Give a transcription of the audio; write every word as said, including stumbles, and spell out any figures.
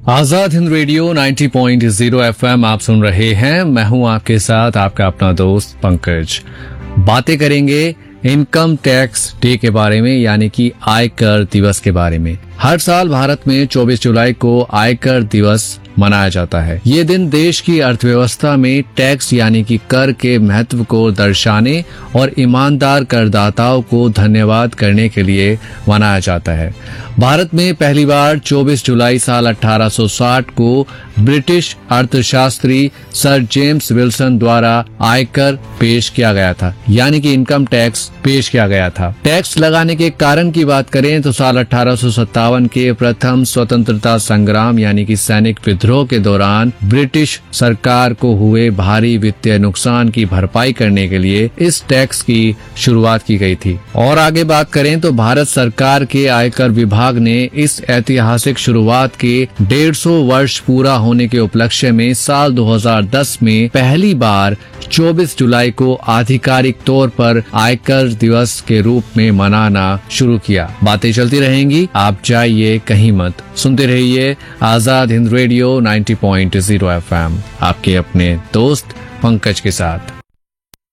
Azad Hind radio नब्बे point zero FM आप सुन रहे हैं। मैं हूं आपके साथ आपका अपना दोस्त पंकज। बातें करेंगे इनकम टैक्स डे के बारे में, यानी कि आयकर दिवस के बारे में। हर साल भारत में चौबीस जुलाई को आयकर दिवस मनाया जाता है। ये दिन देश की अर्थव्यवस्था में टैक्स यानी कि कर के महत्व को दर्शाने और ईमानदार करदाताओं को धन्यवाद करने के लिए मनाया जाता है। भारत में पहली बार चौबीस जुलाई साल अठारह सौ साठ को ब्रिटिश अर्थशास्त्री सर जेम्स विल्सन द्वारा आयकर पेश किया गया था, यानी कि इनकम टैक्स पेश किया गया था। टैक्स लगाने के कारण की बात करें तो साल अठारह सौ सत्तावन के प्रथम स्वतंत्रता संग्राम यानी कि सैनिक विद्रोह के दौरान ब्रिटिश सरकार को हुए भारी वित्तीय नुकसान की भरपाई करने के लिए इस टैक्स की शुरुआत की गई थी। और आगे बात करें तो भारत सरकार के आयकर विभाग ने इस ऐतिहासिक शुरुआत के डेढ़ सौ वर्ष पूरा होने के उपलक्ष्य में साल दो हज़ार दस में पहली बार चौबीस जुलाई को आधिकारिक तौर पर आयकर दिवस के रूप में मनाना शुरू किया। बातें चलती रहेंगी, आप जाइए कहीं मत, सुनते रहिए आजाद हिंद रेडियो नब्बे पॉइंट ज़ीरो एफएम, आपके अपने दोस्त पंकज के साथ।